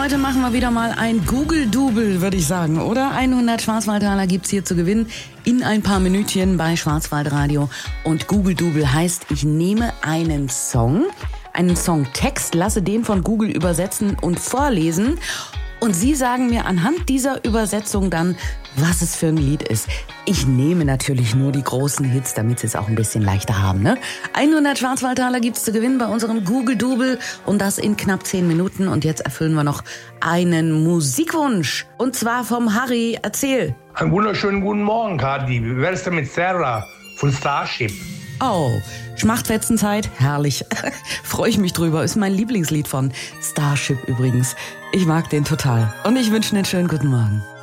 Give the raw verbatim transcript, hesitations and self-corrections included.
heute machen wir wieder mal ein Google-Double, würde ich sagen, oder? hundert Schwarzwaldtaler gibt's hier zu gewinnen in ein paar Minütchen bei Schwarzwaldradio. Und Google-Double heißt, ich nehme einen Song, einen Songtext, lasse den von Google übersetzen und vorlesen. Und Sie sagen mir anhand dieser Übersetzung dann, was es für ein Lied ist. Ich nehme natürlich nur die großen Hits, damit Sie es auch ein bisschen leichter haben, ne? hundert Schwarzwaldtaler gibt's zu gewinnen bei unserem Google-Double und das in knapp zehn Minuten. Und jetzt erfüllen wir noch einen Musikwunsch. Und zwar vom Harry. Erzähl. Einen wunderschönen guten Morgen, Kadi. Wie wär's denn mit Sarah von Starship? Oh, Schmachtfetzenzeit, herrlich. Freue ich mich drüber. Ist mein Lieblingslied von Starship übrigens. Ich mag den total. Und ich wünsche einen schönen guten Morgen.